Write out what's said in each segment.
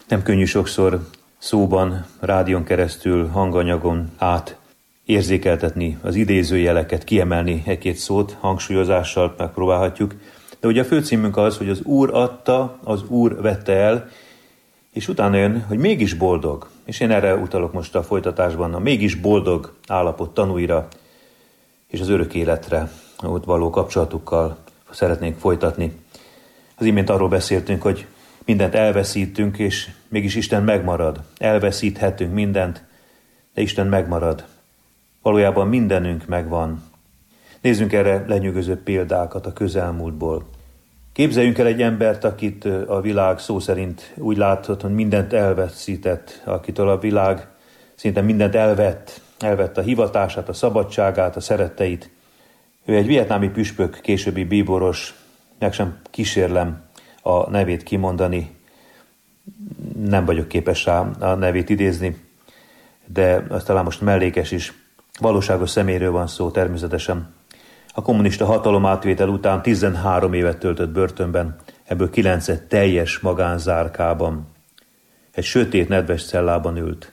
Nem könnyű sokszor szóban, rádión keresztül, hanganyagon át érzékeltetni az idézőjeleket, kiemelni egy-két szót, hangsúlyozással megpróbálhatjuk. De ugye a főcímünk az, hogy az Úr adta, az Úr vette el, és utána jön, hogy mégis boldog. És én erre utalok most a folytatásban, a mégis boldog állapot tanúira, és az örök életre, ott való kapcsolatukkal szeretnénk folytatni. Az imént arról beszéltünk, hogy mindent elveszítünk, és mégis Isten megmarad. Elveszíthetünk mindent, de Isten megmarad. Valójában mindenünk megvan. Nézzünk erre lenyűgöző példákat a közelmúltból. Képzeljünk el egy embert, akit a világ szó szerint úgy láthat, hogy mindent elveszített, akitől a világ szinte mindent elvett a hivatását, a szabadságát, a szeretteit. Ő egy vietnámi püspök, későbbi bíboros, meg sem kísérlem a nevét kimondani, nem vagyok képes rá a nevét idézni, de az talán most mellékes is. Valóságos személyről van szó természetesen. A kommunista hatalomátvétel után 13 évet töltött börtönben, ebből 9 teljes magánzárkában. Egy sötét, nedves cellában ült.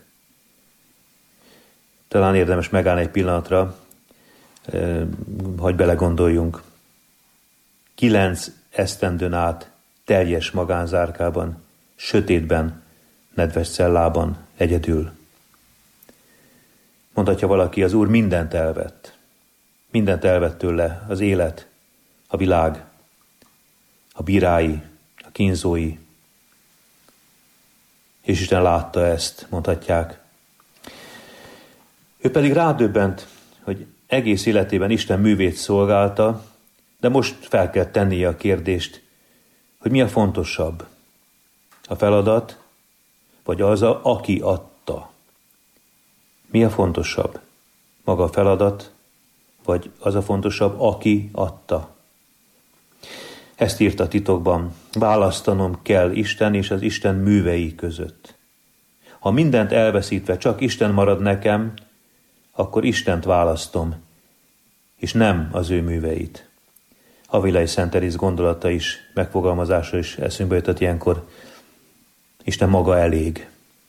Talán érdemes megállni egy pillanatra, hogy belegondoljunk. 9 esztendőn át teljes magánzárkában, sötétben, nedves cellában, egyedül. Mondhatja valaki, az Úr mindent elvett. Mindent elvett tőle, az élet, a világ, a bírái, a kínzói. És Isten látta ezt, mondhatják. Ő pedig rádöbbent, hogy egész életében Isten művét szolgálta, de most fel kell tennie a kérdést, hogy mi a fontosabb, a feladat, vagy az, aki adta. Mi a fontosabb? Maga a feladat, vagy az a fontosabb, aki adta? Ezt írta titokban, választanom kell Isten és az Isten művei között. Ha mindent elveszítve csak Isten marad nekem, akkor Istent választom, és nem az ő műveit. Avilai Szent Teréz gondolata is, megfogalmazása is eszünkbe jutott ilyenkor. Isten maga elég.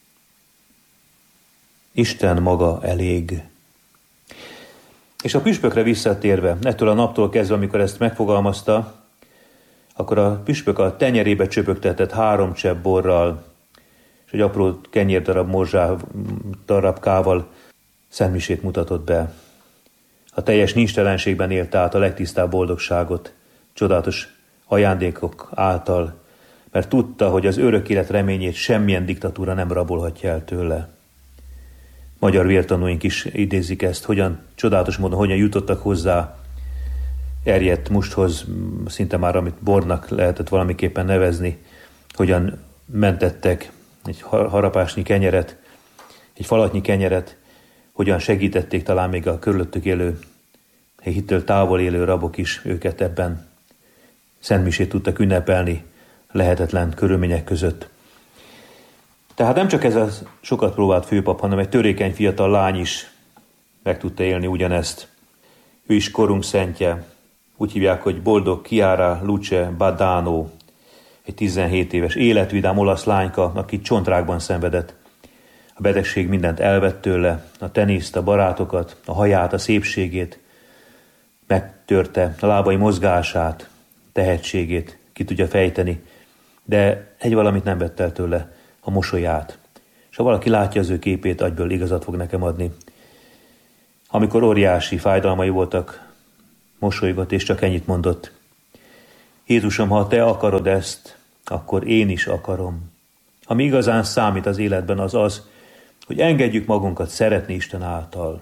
Isten maga elég. És a püspökre visszatérve, ettől a naptól kezdve, amikor ezt megfogalmazta, akkor a püspök a tenyerébe csöpögtetett 3 csepp borral, és egy apró kenyérdarab morzsá darabkával szentmisét mutatott be. A teljes nincstelenségben élte át a legtisztább boldogságot, csodálatos ajándékok által, mert tudta, hogy az örök élet reményét semmilyen diktatúra nem rabolhatja el tőle. Magyar vértanúink is idézik ezt, hogyan csodálatos módon, hogyan jutottak hozzá erjedt musthoz, szinte már amit bornak lehetett valamiképpen nevezni, hogyan mentettek egy harapásnyi kenyeret, egy falatnyi kenyeret, hogyan segítették talán még a körülöttük élő, egy hittől távol élő rabok is őket ebben. Szentmisét tudtak ünnepelni lehetetlen körülmények között. Tehát nem csak ez a sokat próbált főpap, hanem egy törékeny fiatal lány is meg tudta élni ugyanezt. Ő is korunk szentje, úgy hívják, hogy boldog Chiara Luce Badano, egy 17 éves életvidám olasz lányka, aki csontrákban szenvedett. A betegség mindent elvett tőle, a teniszt, a barátokat, a haját, a szépségét, megtörte a lábai mozgását, tehetségét, ki tudja fejteni, de egy valamit nem vett el tőle, a mosolyát. És ha valaki látja az ő képét, agyből igazat fog nekem adni. Amikor óriási fájdalmai voltak, mosolygott és csak ennyit mondott. Jézusom, ha te akarod ezt, akkor én is akarom. Ami igazán számít az életben az az, hogy engedjük magunkat szeretni Isten által.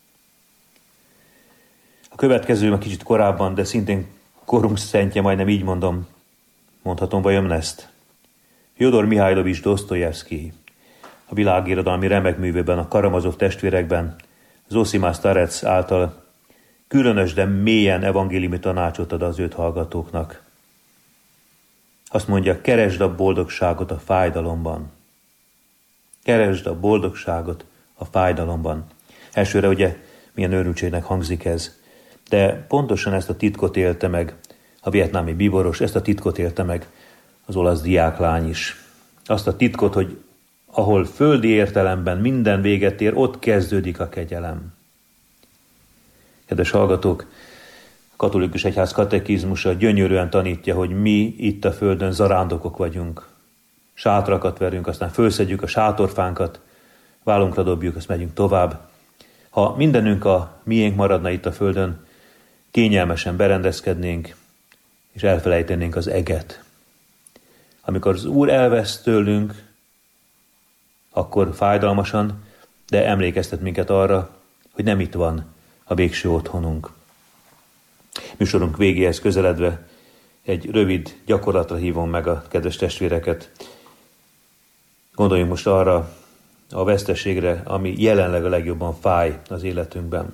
A következő, a kicsit korábban, de szintén korunk szentje, majdnem így mondhatom vajon ezt. Fjodor Mihajlovics Dosztojevszkij, a világirodalmi remek művében, a Karamazov testvérekben, Zosima Starec által különös, de mélyen evangéliumi tanácsot ad az őt hallgatóknak. Azt mondja, keresd a boldogságot a fájdalomban. Keresd a boldogságot a fájdalomban. Elsőre ugye milyen őrültségnek hangzik ez, de pontosan ezt a titkot élte meg a vietnámi bíboros, ezt a titkot élte meg az olasz diáklány is. azt a titkot, hogy ahol földi értelemben minden véget ér, ott kezdődik a kegyelem. Kedves hallgatók, a katolikus egyház katekizmusa gyönyörűen tanítja, hogy mi itt a földön zarándokok vagyunk. Sátrakat verünk, aztán fölszedjük a sátorfánkat, vállunkra dobjuk, azt megyünk tovább. Ha mindenünk a miénk maradna itt a földön, kényelmesen berendezkednénk, és elfelejtenénk az eget. Amikor az Úr elvesz tőlünk, akkor fájdalmasan, de emlékeztet minket arra, hogy nem itt van a végső otthonunk. Műsorunk végéhez közeledve egy rövid gyakorlatra hívom meg a kedves testvéreket. Gondoljunk most arra a veszteségre, ami jelenleg a legjobban fáj az életünkben.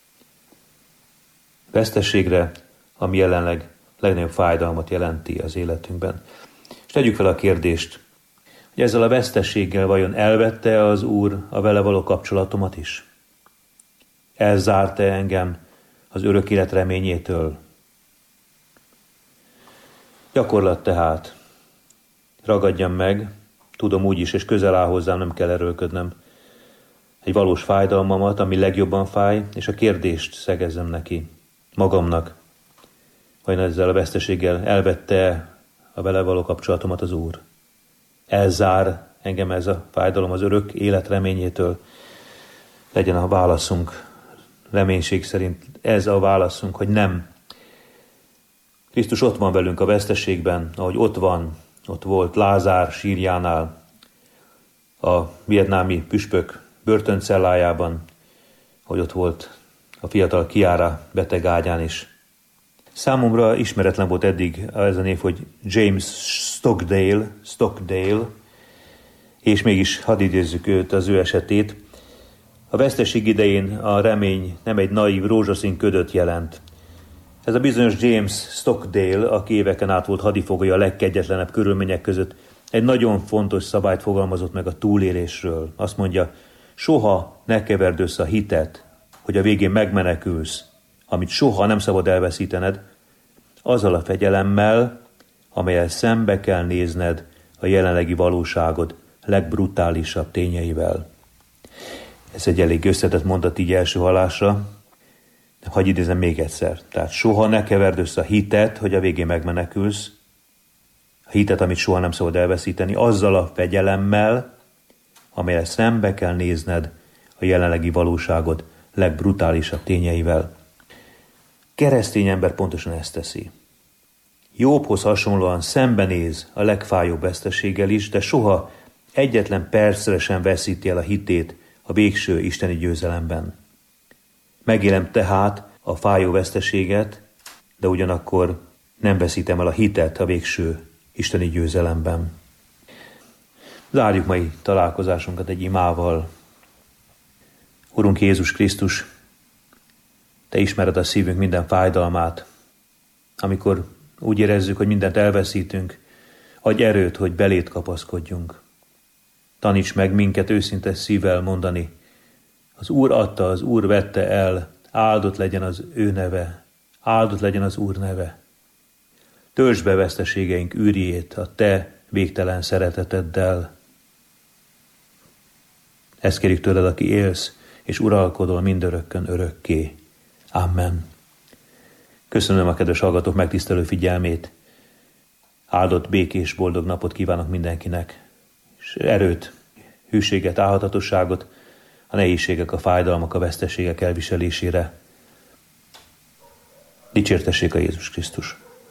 Veszteségre, ami jelenleg legnagyobb fájdalmat jelenti az életünkben. És tegyük fel a kérdést, hogy ezzel a veszteséggel vajon elvette az Úr a vele való kapcsolatomat is? Elzárta engem az örök élet reményétől? Gyakorlat tehát. Ragadjam meg, tudom úgy is, és közel áll hozzám, nem kell erőlködnem, egy valós fájdalmamat, ami legjobban fáj, és a kérdést szegezzem neki, magamnak, vajon ezzel a veszteséggel elvette a vele való kapcsolatomat az Úr? Elzár engem ez a fájdalom az örök élet reményétől? Legyen a válaszunk, reménység szerint ez a válaszunk, hogy nem. Krisztus ott van velünk a veszteségben, ahogy ott volt Lázár sírjánál, a vietnámi püspök börtöncellájában, hogy ott volt a fiatal Kiara beteg ágyán is. Számomra ismeretlen volt eddig ez a név, hogy James Stockdale, és mégis hadd idézzük őt, az ő esetét. A veszteség idején a remény nem egy naív rózsaszín ködöt jelent. Ez a bizonyos James Stockdale, aki éveken át volt hadifogolya a legkegyetlenebb körülmények között, egy nagyon fontos szabályt fogalmazott meg a túlélésről. Azt mondja, soha ne keverd össze a hitet, hogy a végén megmenekülsz, amit soha nem szabad elveszítened, azzal a fegyelemmel, amelyel szembe kell nézned a jelenlegi valóságod legbrutálisabb tényeivel. Ez egy elég összetett mondat így első hallásra, de hadd idézem még egyszer. Tehát soha ne keverd össze a hitet, hogy a végén megmenekülsz, a hitet, amit soha nem szabad elveszíteni, azzal a fegyelemmel, amelyel szembe kell nézned a jelenlegi valóságod legbrutálisabb tényeivel. Keresztény ember pontosan ezt teszi. Jobbhoz hasonlóan szembenéz a legfájóbb veszteséggel is, de soha egyetlen percre sem veszíti el a hitét a végső isteni győzelemben. Megélem tehát a fájó veszteséget, de ugyanakkor nem veszítem el a hitet a végső isteni győzelemben. Zárjuk mai találkozásunkat egy imával. Urunk Jézus Krisztus, Te ismered a szívünk minden fájdalmát. Amikor úgy érezzük, hogy mindent elveszítünk, adj erőt, hogy beléd kapaszkodjunk. Taníts meg minket őszinte szívvel mondani, az Úr adta, az Úr vette el, áldott legyen az ő neve, áldott legyen az Úr neve. Töltsd be veszteségeink űrjét a Te végtelen szereteteddel. Ezt kérjük tőled, aki élsz, és uralkodol mindörökkön örökké. Amen. Köszönöm a kedves hallgatók megtisztelő figyelmét. Áldott, békés, boldog napot kívánok mindenkinek, és erőt, hűséget, álhatatosságot a nehézségek, a fájdalmak, a veszteségek elviselésére. Dicsértessék a Jézus Krisztus!